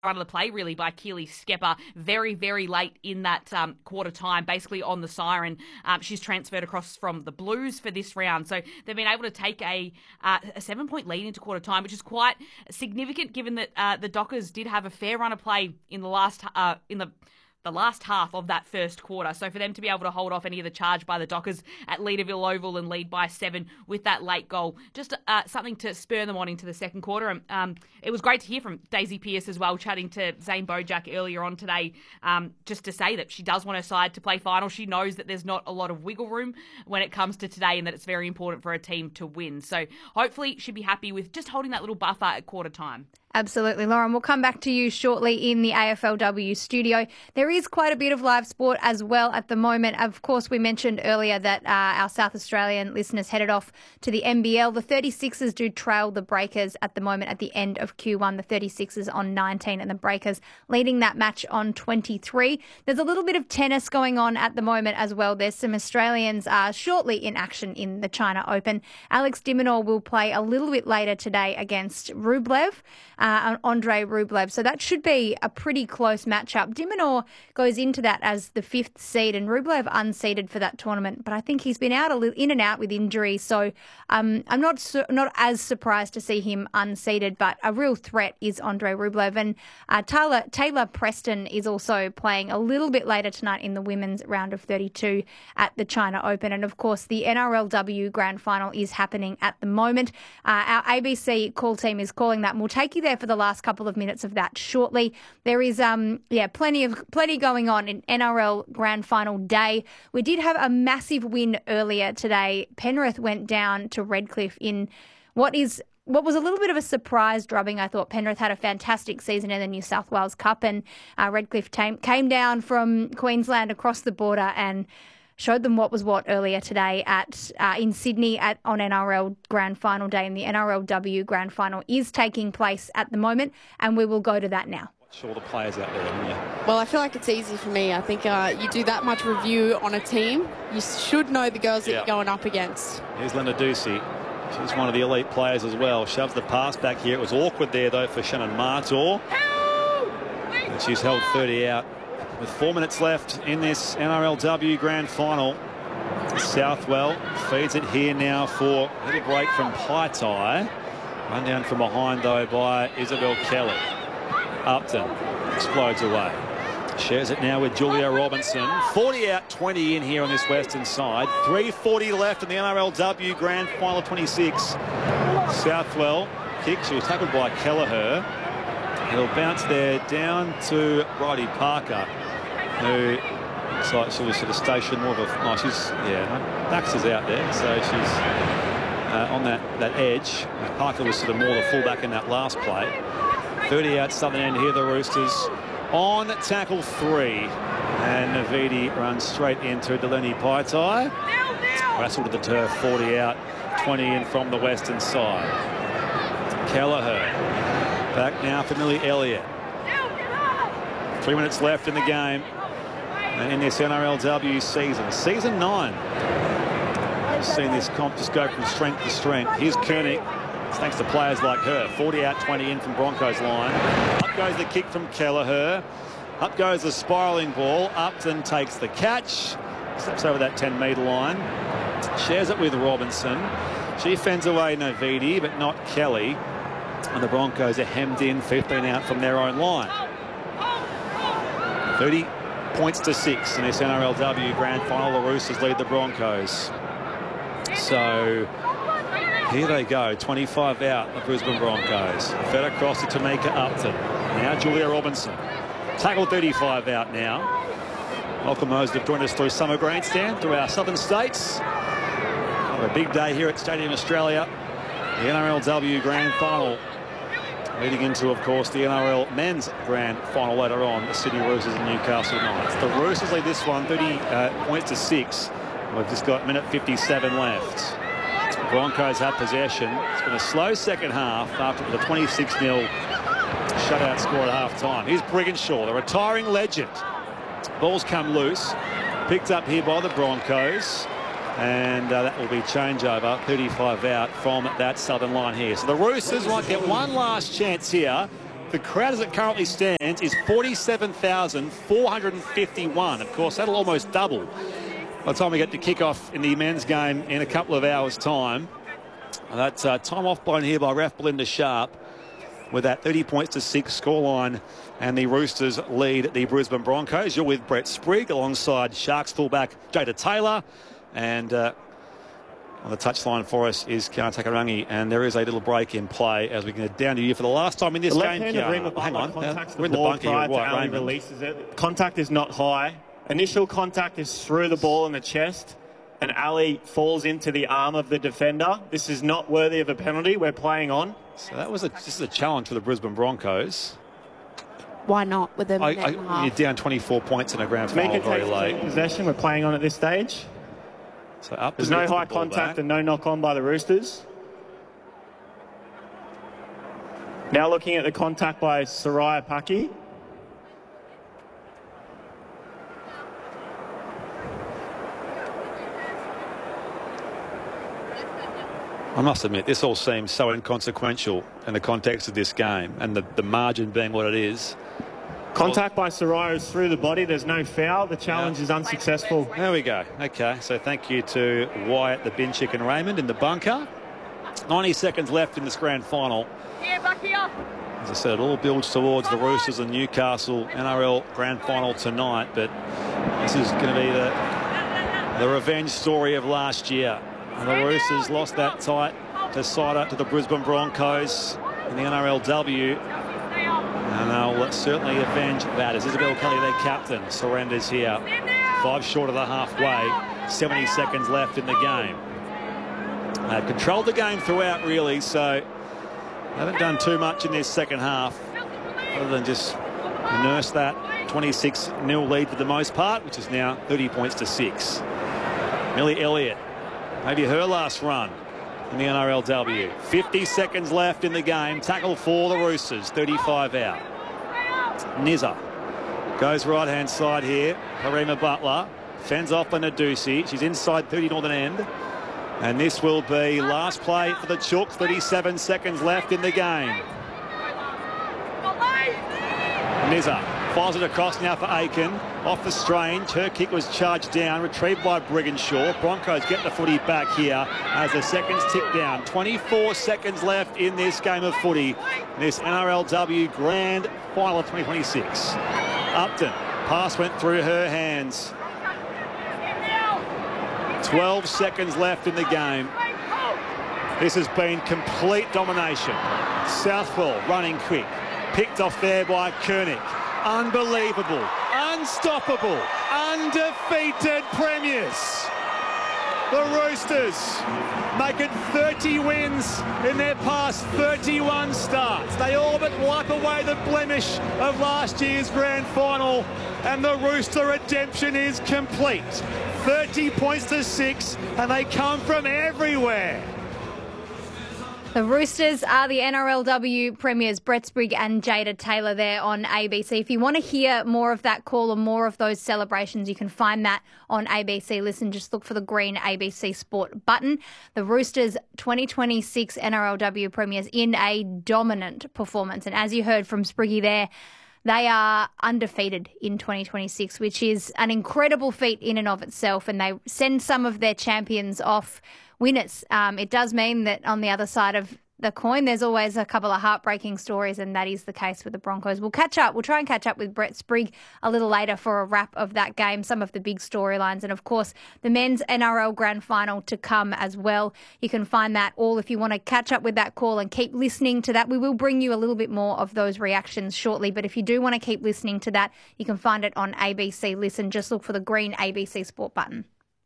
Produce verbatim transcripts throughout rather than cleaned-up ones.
run of the play, really, by Keely Skepper very, very late in that um, quarter time, basically on the siren. Um, she's transferred across from the Blues for this round. So they've been able to take a, uh, a seven-point lead into quarter time, which is quite significant given that uh, the Dockers did have a fair run of play in the last uh, in the the last half of that first quarter. So for them to be able to hold off any of the charge by the Dockers at Leaderville Oval and lead by seven with that late goal, just uh, something to spur them on into the second quarter. And um, it was great to hear from Daisy Pearce as well, chatting to Zane Bojack earlier on today, um, just to say that she does want her side to play final. She knows that there's not a lot of wiggle room when it comes to today and that it's very important for a team to win. So hopefully she'll be happy with just holding that little buffer at quarter time. Absolutely, Lauren. We'll come back to you shortly in the A F L W studio. There is quite a bit of live sport as well at the moment. Of course, we mentioned earlier that uh, our South Australian listeners headed off to the N B L. The thirty-sixers do trail the Breakers at the moment at the end of Q one. The thirty-sixers on nineteen and the Breakers leading that match on twenty-three. There's a little bit of tennis going on at the moment as well. There's some Australians uh, shortly in action in the China Open. Alex de Minaur will play a little bit later today against Rublev. Uh, Andre Rublev. So that should be a pretty close matchup. de Minaur goes into that as the fifth seed and Rublev unseeded for that tournament. But I think he's been out a little in and out with injury. So um, I'm not su- not as surprised to see him unseeded. But a real threat is Andre Rublev. And uh, Taylor, Taylor Preston is also playing a little bit later tonight in the women's round of thirty-two at the China Open. And of course, the N R L W Grand Final is happening at the moment. Uh, our A B C call team is calling that. And we'll take you there for the last couple of minutes of that shortly. There is, um, yeah, plenty of plenty going on in N R L Grand Final day. We did have a massive win earlier today. Penrith went down to Redcliffe in what is what was a little bit of a surprise drubbing. I thought Penrith had a fantastic season in the New South Wales Cup, and uh, Redcliffe came came down from Queensland across the border and showed them what was what earlier today at uh, in Sydney at on N R L Grand Final Day, and the N R L W Grand Final is taking place at the moment, and we will go to that now. Watch all the players out there, haven't you? Well, I feel like it's easy for me. I think uh, you do that much review on a team, you should know the girls that yeah. you're going up against. Here's Linda Ducey. She's one of the elite players as well. Shoves the pass back here. It was awkward there, though, for Shannon Martor. And she's held thirty out. With four minutes left in this N R L W Grand Final, Southwell feeds it here now for a little break from Paitai. Run down from behind, though, by Isabel Kelly. Upton explodes away. Shares it now with Julia Robinson. forty out, twenty in here on this western side. three forty left in the N R L W Grand Final twenty-six. Southwell kick. She was tackled by Kelleher. It'll bounce there down to Bridie Parker, who looks like she was sort of stationed more of a... Oh, she's... Yeah, Baxter's out there, so she's uh, on that, that edge. Parker was sort of more the fullback in that last play. thirty out southern end here, the Roosters on tackle three. And Navidi runs straight into Delaney Paitai. Wrestle to the turf, forty out, twenty in from the western side. Kelleher. Back now for Millie Elliott. Three minutes left in the game in this N R L W season. Season nine. I've seen this comp just go from strength to strength. Here's Koenig. It's thanks to players like her. forty out, twenty in from Broncos line. Up goes the kick from Kelleher. Up goes the spiralling ball. Upton takes the catch. Steps over that ten metre line. Shares it with Robinson. She fends away Navidi, but not Kelly. And the Broncos are hemmed in, fifteen out from their own line. thirty points to six in this N R L W Grand Final. The Roosters lead the Broncos. So here they go, twenty-five out, the Brisbane Broncos. Fed across to Tamika Upton. Now Julia Robinson. Tackle thirty-five out now. Welcome those that have joined us through Summer Grandstand, through our southern states. For a big day here at Stadium Australia. The N R L W Grand Final. Leading into, of course, the N R L Men's Grand Final later on, the Sydney Roosters and Newcastle Knights. The Roosters lead this one thirty uh, points to six. We've just got minute fifty-seven left. Broncos have possession. It's been a slow second half after the twenty-six nil shutout score at half-time. Here's Brigginshaw, the retiring legend. Ball's come loose. Picked up here by the Broncos. And uh, that will be changeover, thirty-five out from that southern line here. So the Roosters might get one last chance here The crowd as it currently stands is forty-seven thousand four hundred fifty-one. Of course, that'll almost double by the time we get to kick off in the men's game in a couple of hours' time. That's uh, time off blown here by ref Belinda Sharp with that thirty points to six scoreline, and the Roosters lead the Brisbane Broncos. You're with Brett Sprigg alongside Sharks fullback Jada Taylor, and uh, on the touchline for us is Kiana Takarangi, and there is a little break in play as we get down to you for the last time in this the game. Kiana, hang on, contacts we're in the bunker here. Right, Ali releases it. Contact is not high. Initial contact is through the ball in the chest, and Ali falls into the arm of the defender. This is not worthy of a penalty. We're playing on. So that was a, this is a challenge for the Brisbane Broncos. Why not with them? I, I, you're down twenty-four points in a grand final very late. Possession. We're playing on at this stage. So up There's no high contact back. And no knock on by the Roosters. Now looking at the contact by Soraya Paki. I must admit, this all seems so inconsequential in the context of this game and the, the margin being what it is. Contact by Soraya is through the body. There's no foul. The challenge yeah. is unsuccessful. There we go. Okay, so thank you to Wyatt, the bin chicken Raymond in the bunker. ninety seconds left in this grand final. Here, back here. As I said, it all builds towards the Roosters and Newcastle N R L grand final tonight, but this is going to be the, the revenge story of last year. And the Roosters lost that tight decider to the Brisbane Broncos in the N R L W. And they'll certainly avenge that as Isabel Kelly, their captain, surrenders here. Five short of the halfway, seventy seconds left in the game. They've controlled the game throughout, really, so haven't done too much in this second half other than just nurse that twenty-six nil lead for the most part, which is now thirty points to six. Millie Elliott, maybe her last run in the N R L W. fifty seconds left in the game. Tackle for the Roosters. thirty-five out. Nizza goes right-hand side here. Parima Butler fends off Nadusi. She's inside thirty northern end. And this will be last play for the Chooks. thirty-seven seconds left in the game. Nizza files it across now for Aiken. Off the strange. Her kick was charged down. Retrieved by Brigginshaw. Broncos get the footy back here as the seconds tick down. twenty-four seconds left in this game of footy. This N R L W Grand Final of twenty twenty-six. Upton. Pass went through her hands. twelve seconds left in the game. This has been complete domination. Southwell running quick. Picked off there by Koenig. Unbelievable, unstoppable, undefeated premiers. The Roosters making thirty wins in their past thirty-one starts. They all but wipe away the blemish of last year's grand final, and the Rooster redemption is complete. thirty points to six, and they come from everywhere. The Roosters are the N R L W premiers. Brett Sprigg and Jada Taylor there on A B C. If you want to hear more of that call or more of those celebrations, you can find that on A B C Listen. Just look for the green A B C Sport button. The Roosters twenty twenty-six N R L W premiers in a dominant performance. And as you heard from Spriggy there, they are undefeated in twenty twenty-six, which is an incredible feat in and of itself. And they send some of their champions off winners. Um, it does mean that on the other side of the coin, there's always a couple of heartbreaking stories, and that is the case with the Broncos. We'll catch up. We'll try and catch up with Brett Sprigg a little later for a wrap of that game, some of the big storylines, and of course the men's N R L Grand Final to come as well. You can find that all if you want to catch up with that call and keep listening to that. We will bring you a little bit more of those reactions shortly, but if you do want to keep listening to that, you can find it on A B C Listen. Just look for the green A B C Sport button.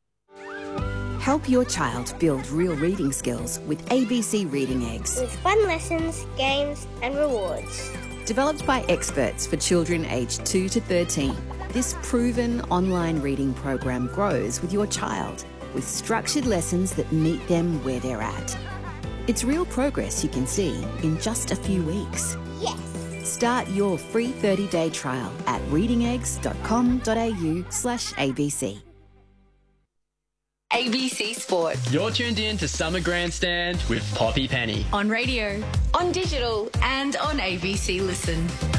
Help your child build real reading skills with A B C Reading Eggs. With fun lessons, games and rewards. Developed by experts for children aged two to thirteen, this proven online reading program grows with your child with structured lessons that meet them where they're at. It's real progress you can see in just a few weeks. Yes! Start your free thirty-day trial at reading eggs dot com dot a u slash A B C. A B C Sport. You're tuned in to Summer Grandstand with Poppy Penny. On radio, on digital, and on A B C Listen.